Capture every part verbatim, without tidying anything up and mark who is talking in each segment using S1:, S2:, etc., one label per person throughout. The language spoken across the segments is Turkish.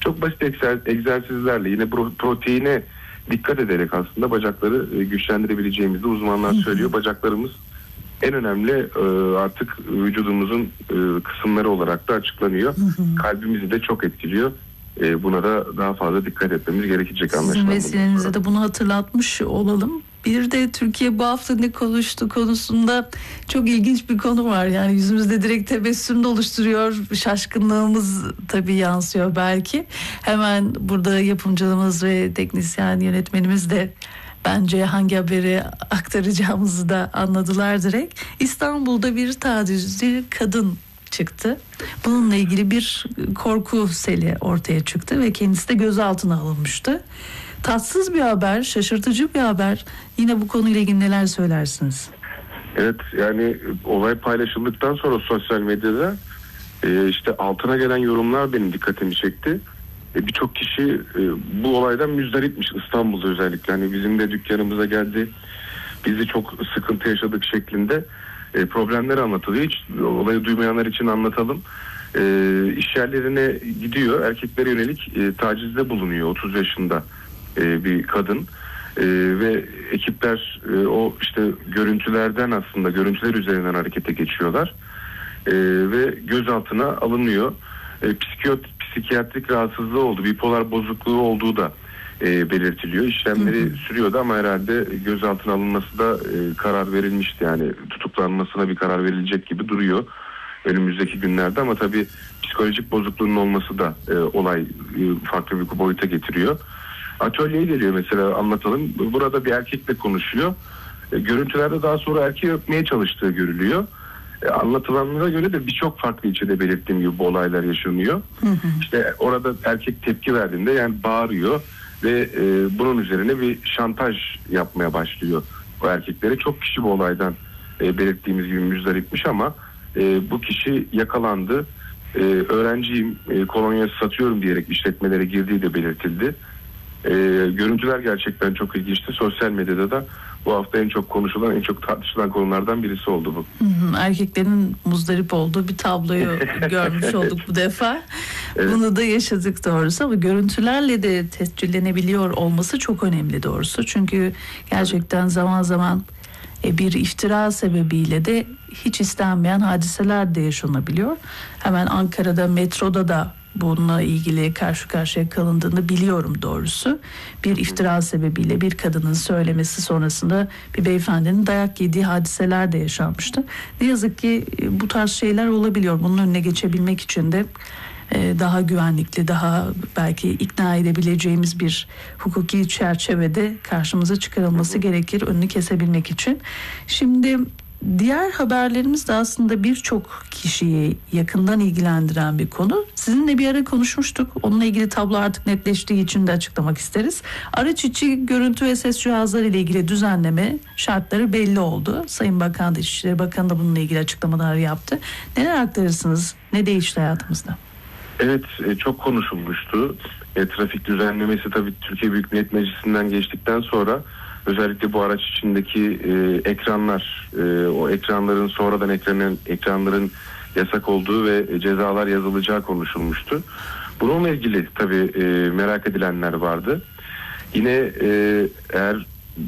S1: Çok basit egzer- egzersizlerle yine pro- proteine dikkat ederek aslında bacakları e, güçlendirebileceğimizi uzmanlar söylüyor. Bacaklarımız en önemli e, artık vücudumuzun e, kısımları olarak da açıklanıyor. Kalbimizi de çok etkiliyor. E, buna da daha fazla dikkat etmemiz gerekecek anlaşılan.
S2: Sizin vesilenizle de bunu hatırlatmış olalım. Bir de Türkiye bu hafta ne konuştu konusunda çok ilginç bir konu var. Yani yüzümüzde direkt tebessüm de oluşturuyor. Şaşkınlığımız tabii yansıyor belki. Hemen burada yapımcımız ve teknisyen yönetmenimiz de bence hangi haberi aktaracağımızı da anladılar direkt. İstanbul'da bir tacizci kadın çıktı. Bununla ilgili bir korku seli ortaya çıktı ve kendisi de gözaltına alınmıştı. Tatsız bir haber, şaşırtıcı bir haber. Yine bu konuyla ilgili neler söylersiniz?
S1: Evet, yani olay paylaşıldıktan sonra sosyal medyada e, işte altına gelen yorumlar benim dikkatimi çekti. E, Birçok kişi e, bu olaydan müzdaripmiş, İstanbul'da özellikle. Hani bizim de dükkanımıza geldi, biz de çok sıkıntı yaşadık şeklinde e, problemler anlatılıyor. Hiç olayı duymayanlar için anlatalım. E, iş yerlerine gidiyor, erkeklere yönelik e, tacizde bulunuyor otuz yaşında e, bir kadın. E, ve ekipler e, o işte görüntülerden aslında görüntüler üzerinden harekete geçiyorlar. E, ve gözaltına alınıyor. E, psikiyot, psikiyatrik rahatsızlığı oldu, bipolar bozukluğu olduğu da e, belirtiliyor. İşlemleri hı hı. sürüyordu ama herhalde gözaltına alınması da e, karar verilmişti. Yani tutuklanmasına bir karar verilecek gibi duruyor önümüzdeki günlerde ama tabii psikolojik bozukluğunun olması da e, olay e, farklı bir boyuta getiriyor. Atölyeye geliyor mesela, anlatalım. Burada bir erkekle konuşuyor. E, görüntülerde daha sonra erkeği öpmeye çalıştığı görülüyor. E, anlatılanlara göre de birçok farklı ilçede belirttiğim gibi bu olaylar yaşanıyor. Hı hı. İşte orada erkek tepki verdiğinde yani bağırıyor ve e, bunun üzerine bir şantaj yapmaya başlıyor o erkeklere. Çok kişi bu olaydan e, belirttiğimiz gibi müzdaripmiş ama e, bu kişi yakalandı. E, öğrenciyim, e, kolonya satıyorum diyerek işletmelere girdiği de belirtildi. E, görüntüler gerçekten çok ilginçti. Sosyal medyada da bu hafta en çok konuşulan, en çok tartışılan konulardan birisi oldu bu.
S2: Hı hı, erkeklerin muzdarip olduğu bir tabloyu görmüş olduk bu defa. Evet. Bunu da yaşadık doğrusu ama görüntülerle de tescillenebiliyor olması çok önemli doğrusu. Çünkü gerçekten zaman zaman bir iftira sebebiyle de hiç istenmeyen hadiseler de yaşanabiliyor. Hemen Ankara'da metroda da bununla ilgili karşı karşıya kalındığını biliyorum doğrusu. Bir iftira sebebiyle bir kadının söylemesi sonrasında bir beyefendinin dayak yediği hadiseler de yaşanmıştı. Ne yazık ki bu tarz şeyler olabiliyor. Bunun önüne geçebilmek için de daha güvenlikli, daha belki ikna edebileceğimiz bir hukuki çerçevede karşımıza çıkarılması gerekir önünü kesebilmek için. Şimdi diğer haberlerimiz de aslında birçok kişiyi yakından ilgilendiren bir konu. Sizinle bir ara konuşmuştuk. Onunla ilgili tablo artık netleştiği için de açıklamak isteriz. Araç içi görüntü ve ses cihazları ile ilgili düzenleme şartları belli oldu. Sayın Bakan da, İçişleri Bakanı da bununla ilgili açıklamalar yaptı. Neler aktarırsınız? Ne değişti hayatımızda?
S1: Evet, çok konuşulmuştu. E, trafik düzenlemesi tabii Türkiye Büyük Millet Meclisi'nden geçtikten sonra özellikle bu araç içindeki e, ekranlar, e, o ekranların sonradan ekranın, ekranların yasak olduğu ve cezalar yazılacağı konuşulmuştu. Bununla ilgili tabii e, merak edilenler vardı. Yine e, eğer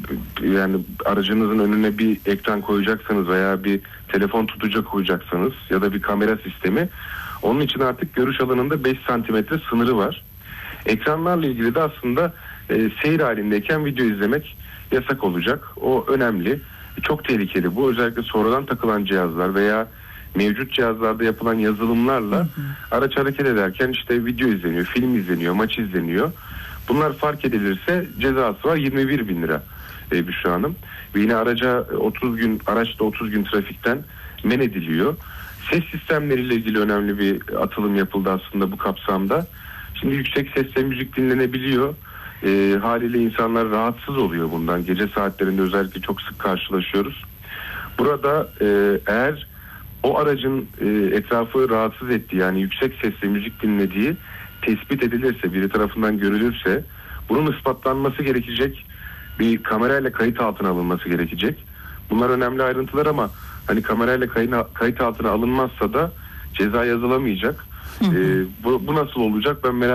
S1: yani aracınızın önüne bir ekran koyacaksanız veya bir telefon tutucu koyacaksanız ya da bir kamera sistemi, onun için artık görüş alanında beş santimetre sınırı var. Ekranlarla ilgili de aslında e, seyir halindeyken video izlemek yasak olacak. O önemli. Çok tehlikeli bu. Özellikle sonradan takılan cihazlar veya mevcut cihazlarda yapılan yazılımlarla hı hı. araç hareket ederken işte video izleniyor, film izleniyor, maç izleniyor. Bunlar fark edilirse cezası var yirmi bir bin lira e, Büşra Hanım. Ve yine araca otuz gün, araçta otuz gün trafikten men ediliyor. Ses sistemleriyle ilgili önemli bir atılım yapıldı aslında bu kapsamda. Şimdi yüksek sesle müzik dinlenebiliyor. E, haliyle insanlar rahatsız oluyor bundan. Gece saatlerinde özellikle çok sık karşılaşıyoruz. Burada e, eğer o aracın e, etrafı rahatsız ettiği, yani yüksek sesle müzik dinlediği tespit edilirse, biri tarafından görülürse bunun ispatlanması gerekecek, bir kamerayla kayıt altına alınması gerekecek. Bunlar önemli ayrıntılar ama hani kamerayla kayıt, kayıt altına alınmazsa da ceza yazılamayacak. Hı hı. E, bu, bu nasıl olacak ben merak